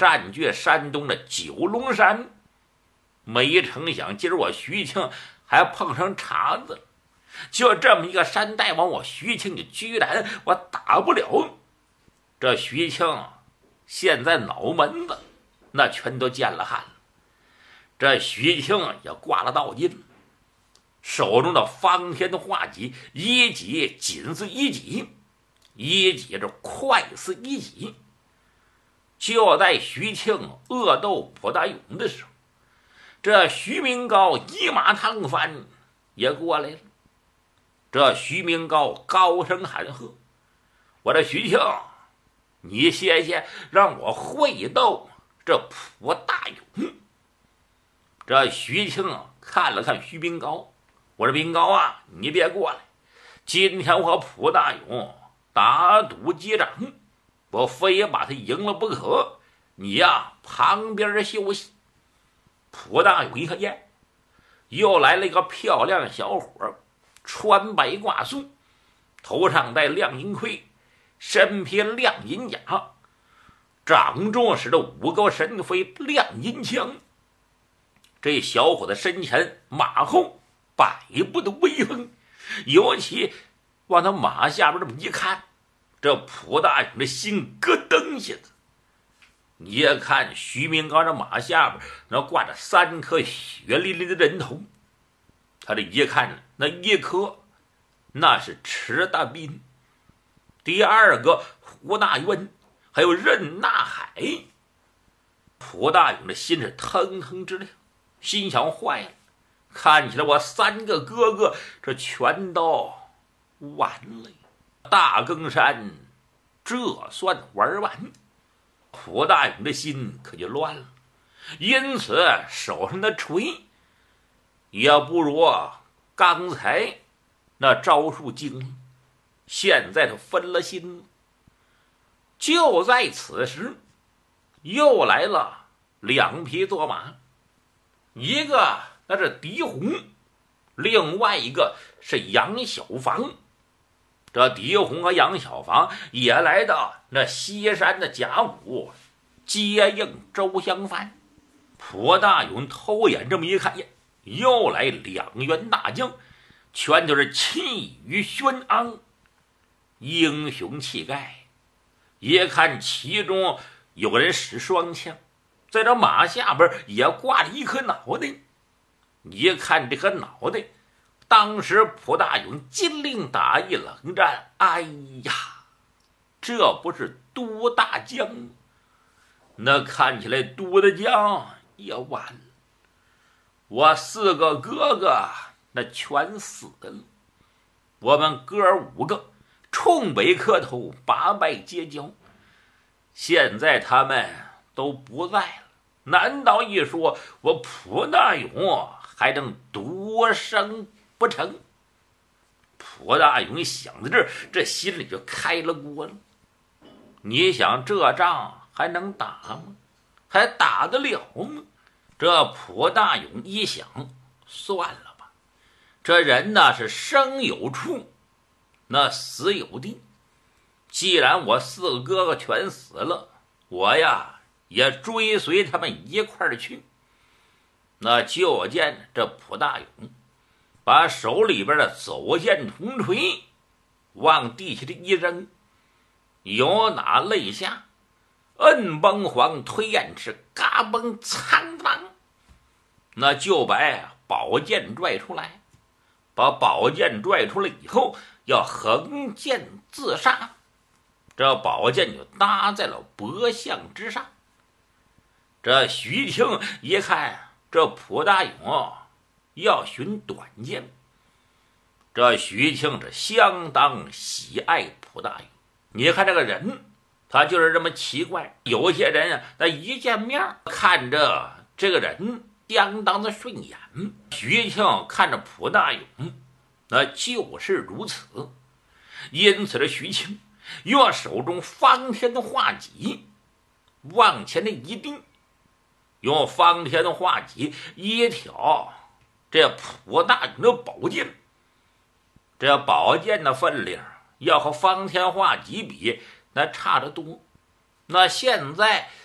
占据山东的九龙山。没成想今儿我徐庆还碰上茬子了，就这么一个山大王，我徐庆就居然我打不了。这徐庆现在脑门子那全都见了汗了。这徐庆也挂了道筋，手中的方天画戟一戟紧似一戟，一戟这快似一戟。就在徐庆恶斗蒲大勇的时候，这徐明高一马趟翻也过来了。这徐明高高声喊喝：“我这徐庆，你谢谢让我会斗这蒲大勇。”这徐庆看了看徐明高，我说：“明高啊，你别过来，今天我和蒲大勇打赌击掌，我非把他赢了不可，你呀旁边休息。”蒲大勇一看，耶，又来了一个漂亮小伙，穿白挂素，头上戴亮银盔，身披亮银甲，掌中使的五个神飞亮银枪。这小伙子身前马后百步的威风，尤其往他马下边这么一看，这蒲大勇的心咯噔一下子。你也看徐明高这马下边那挂着3颗血淋淋的人头，他这一看，那一颗那是池大斌，第二个胡大渊，还有任大海。蒲大勇的心是腾腾直跳，心想坏了，看起来我3个哥哥这全都完了，大更山这算玩完。蒲大勇的心可就乱了，因此手上的锤也不如刚才那招数精，现在他分了心了。就在此时，又来了2匹坐马，一个那是狄红，另外一个是杨小房。这狄红和杨小房也来到那西山的甲午接应周香帆。蒲大勇偷眼这么一看，又来2员大将，全都是气宇轩昂，英雄气概。一看其中有个人使双枪，在这马下边也挂着一颗脑袋。一看这颗脑袋，当时蒲大勇金令打一冷战，哎呀，这不是都大将吗？那看起来都大将也完了，我4个哥哥那全死了，我们哥5个冲北磕头8拜结交，现在他们都不在了，难道一说我蒲大勇还能独生不成？蒲大勇想到这儿，这心里就开了锅了。你想这仗还能打吗？还打得了吗？这蒲大勇一想，算了吧，这人呢是生有处，那死有地。既然我4个哥哥全死了，我呀也追随他们一块儿去。那就见这蒲大勇把手里边的走剑铜锤往地下的一扔，有哪肋下摁崩黄推燕翅，嘎嘣苍当，那就把宝剑拽出来。把宝剑拽出来以后，要横剑自杀，这宝剑就搭在了脖项之上。这徐庆一看这蒲大勇要寻短剑，这徐庆是相当喜爱蒲大勇。你看这个人，他就是这么奇怪。有些人啊，他一见面看着这个人相当的顺眼。徐庆看着蒲大勇，那就是如此。因此这徐庆用手中方天画戟往前的一定，用方天画戟一挑这蒲大勇的宝剑。这宝剑的分量要和方天画戟比，那差得多。那现在